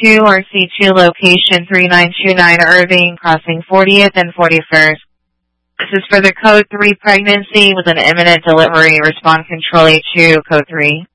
C2 or C2 location 3929 Irving, crossing 40th and 41st. This is for the code 3 pregnancy with an imminent delivery. Respond control A2, code 3.